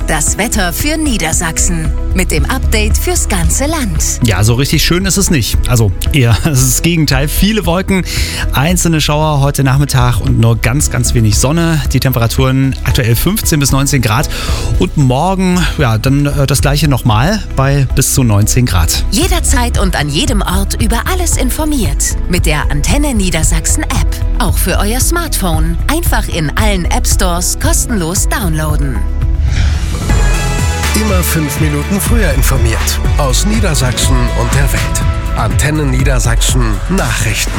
Das Wetter für Niedersachsen mit dem Update fürs ganze Land. Ja, so richtig schön ist es nicht. Also eher das Gegenteil. Viele Wolken, einzelne Schauer heute Nachmittag und nur ganz, ganz wenig Sonne. Die Temperaturen aktuell 15 bis 19 Grad. Und morgen, ja, dann das gleiche nochmal bei bis zu 19 Grad. Jederzeit und an jedem Ort über alles informiert. Mit der Antenne Niedersachsen App. Auch für euer Smartphone. Einfach in allen App Stores kostenlos downloaden. Immer 5 Minuten früher informiert. Aus Niedersachsen und der Welt. Antenne Niedersachsen Nachrichten.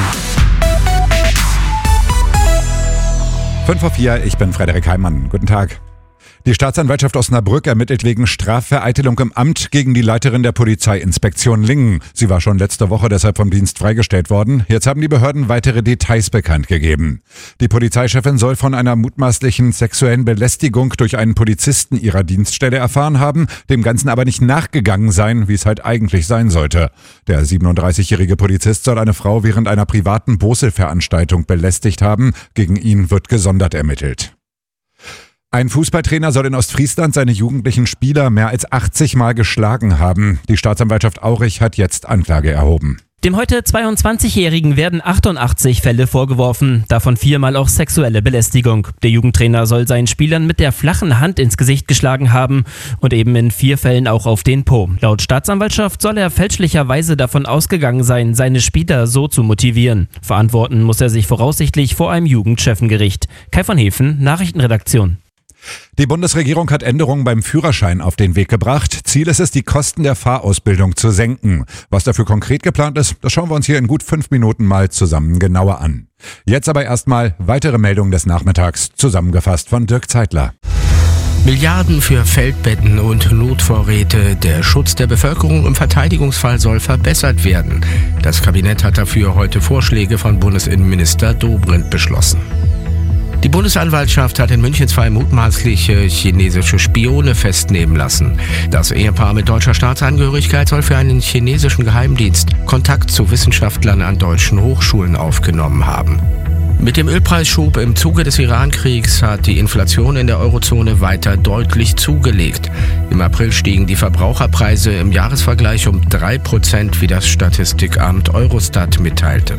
5:04, ich bin Frederik Heimann. Guten Tag. Die Staatsanwaltschaft Osnabrück ermittelt wegen Strafvereitelung im Amt gegen die Leiterin der Polizeiinspektion Lingen. Sie war schon letzte Woche deshalb vom Dienst freigestellt worden. Jetzt haben die Behörden weitere Details bekannt gegeben. Die Polizeichefin soll von einer mutmaßlichen sexuellen Belästigung durch einen Polizisten ihrer Dienststelle erfahren haben, dem Ganzen aber nicht nachgegangen sein, wie es halt eigentlich sein sollte. Der 37-jährige Polizist soll eine Frau während einer privaten Boselveranstaltung belästigt haben. Gegen ihn wird gesondert ermittelt. Ein Fußballtrainer soll in Ostfriesland seine jugendlichen Spieler mehr als 80 Mal geschlagen haben. Die Staatsanwaltschaft Aurich hat jetzt Anklage erhoben. Dem heute 22-Jährigen werden 88 Fälle vorgeworfen, davon 4-mal auch sexuelle Belästigung. Der Jugendtrainer soll seinen Spielern mit der flachen Hand ins Gesicht geschlagen haben und eben in 4 Fällen auch auf den Po. Laut Staatsanwaltschaft soll er fälschlicherweise davon ausgegangen sein, seine Spieler so zu motivieren. Verantworten muss er sich voraussichtlich vor einem Jugendchefengericht. Kai von Hefen, Nachrichtenredaktion. Die Bundesregierung hat Änderungen beim Führerschein auf den Weg gebracht. Ziel ist es, die Kosten der Fahrausbildung zu senken. Was dafür konkret geplant ist, das schauen wir uns hier in gut 5 Minuten mal zusammen genauer an. Jetzt aber erstmal weitere Meldungen des Nachmittags, zusammengefasst von Dirk Zeitler. Milliarden für Feldbetten und Notvorräte. Der Schutz der Bevölkerung im Verteidigungsfall soll verbessert werden. Das Kabinett hat dafür heute Vorschläge von Bundesinnenminister Dobrindt beschlossen. Die Bundesanwaltschaft hat in München 2 mutmaßliche chinesische Spione festnehmen lassen. Das Ehepaar mit deutscher Staatsangehörigkeit soll für einen chinesischen Geheimdienst Kontakt zu Wissenschaftlern an deutschen Hochschulen aufgenommen haben. Mit dem Ölpreisschub im Zuge des Iran-Kriegs hat die Inflation in der Eurozone weiter deutlich zugelegt. Im April stiegen die Verbraucherpreise im Jahresvergleich um 3%, wie das Statistikamt Eurostat mitteilte.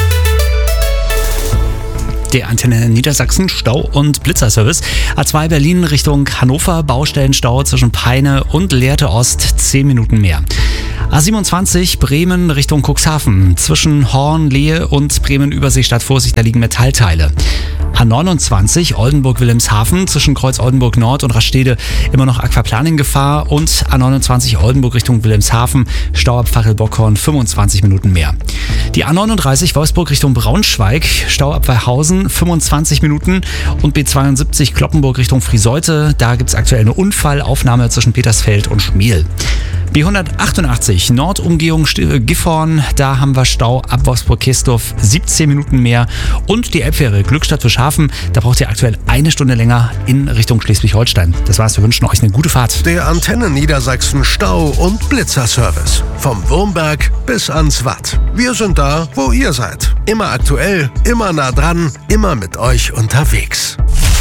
Der Antenne Niedersachsen Stau- und Blitzerservice. A2 Berlin Richtung Hannover, Baustellenstau zwischen Peine und Lehrte Ost, 10 Minuten mehr. A27 Bremen Richtung Cuxhaven, zwischen Horn, Lehe und Bremen-Überseestadt Vorsicht, da liegen Metallteile. A29 Oldenburg-Wilhelmshaven, zwischen Kreuz Oldenburg Nord und Rastede immer noch Aquaplaning-Gefahr und A29 Oldenburg Richtung Wilhelmshaven, Stau ab Fachelbockhorn, 25 Minuten mehr. Die A39 Wolfsburg Richtung Braunschweig, Stau ab Weihausen, 25 Minuten und B72 Cloppenburg Richtung Frieseute, da gibt es aktuell eine Unfallaufnahme zwischen Petersfeld und Schmiel. B188 Nordumgehung Gifhorn, da haben wir Stau ab Wolfsburg-Kesdorf, 17 Minuten mehr. Und die Elbfähre Glückstadt-Fischhafen, da braucht ihr aktuell 1 Stunde länger in Richtung Schleswig-Holstein. Das war's, wir wünschen euch eine gute Fahrt. Der Antenne Niedersachsen Stau- und Blitzerservice. Vom Wurmberg bis ans Watt. Wir sind da, wo ihr seid. Immer aktuell, immer nah dran, immer mit euch unterwegs.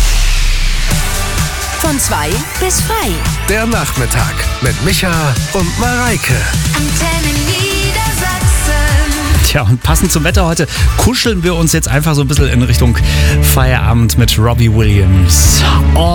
Von 2 bis frei. Der Nachmittag mit Micha und Mareike. Antenne Niedersachsen. Tja, und passend zum Wetter heute kuscheln wir uns jetzt einfach so ein bisschen in Richtung Feierabend mit Robbie Williams.